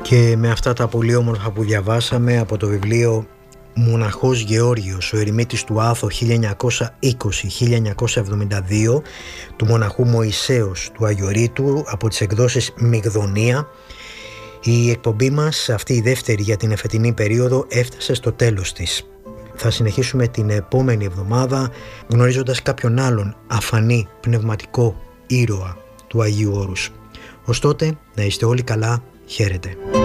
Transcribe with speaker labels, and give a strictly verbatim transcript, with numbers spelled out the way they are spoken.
Speaker 1: Και με αυτά τα πολύ όμορφα που διαβάσαμε από το βιβλίο «Μοναχός Γεώργιος, ο ερημίτης του Άθο χίλια εννιακόσια είκοσι με χίλια εννιακόσια εβδομήντα δύο» του μοναχού Μωυσέως του Αγιορείτου από τις εκδόσεις Μυγδονία, η εκπομπή μας, αυτή η δεύτερη για την εφετινή περίοδο, έφτασε στο τέλος της. Θα συνεχίσουμε την επόμενη εβδομάδα γνωρίζοντας κάποιον άλλον αφανή πνευματικό ήρωα του Αγίου Όρους. Ως τότε να είστε όλοι καλά, χαίρετε.